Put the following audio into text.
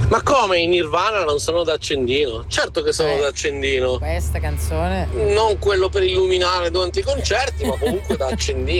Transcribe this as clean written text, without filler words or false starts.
Ma come i Nirvana non sono da accendino? Certo che sono da accendino. Questa canzone. Non quello per illuminare durante i concerti, ma comunque da accendino.